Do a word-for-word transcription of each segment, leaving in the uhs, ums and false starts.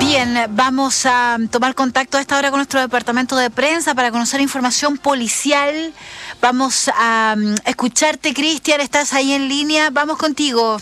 Bien, vamos a tomar contacto a esta hora con nuestro departamento de prensa para conocer información policial. Vamos a um, escucharte, Cristian, estás ahí en línea, vamos contigo.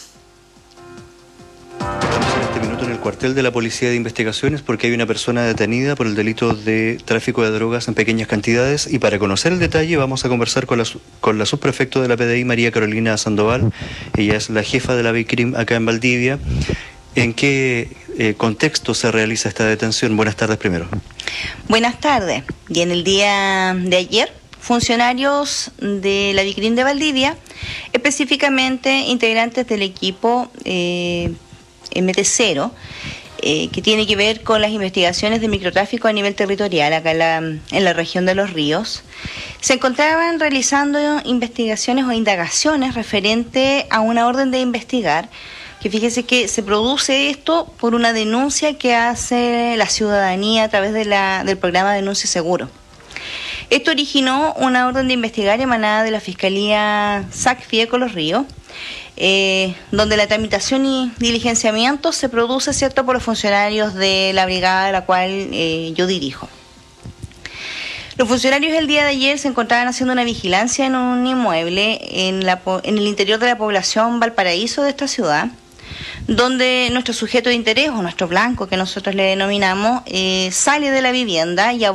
Estamos en este minuto en el cuartel de la Policía de Investigaciones porque hay una persona detenida por el delito de tráfico de drogas en pequeñas cantidades, y para conocer el detalle vamos a conversar con la, con la subprefecto de la P D I, María Carolina Sandoval. Ella es la jefa de la BICRIM acá en Valdivia. ¿En qué eh, contexto se realiza esta detención? Buenas tardes primero. Buenas tardes. Y en el día de ayer, funcionarios de la BICRIM de Valdivia, específicamente integrantes del equipo eh, M T cero, eh, que tiene que ver con las investigaciones de microtráfico a nivel territorial acá en la, en la región de Los Ríos, se encontraban realizando investigaciones o indagaciones referente a una orden de investigar, que fíjese que se produce esto por una denuncia que hace la ciudadanía a través de la, del programa Denuncia Seguro. Esto originó una orden de investigar emanada de la Fiscalía S A C Fieco Los Ríos, eh, donde la tramitación y diligenciamiento se produce, ¿cierto?, por los funcionarios de la brigada a la cual eh, yo dirijo. Los funcionarios el día de ayer se encontraban haciendo una vigilancia en un inmueble en, la, en el interior de la población Valparaíso de esta ciudad, donde nuestro sujeto de interés, o nuestro blanco que nosotros le denominamos, eh, sale de la vivienda y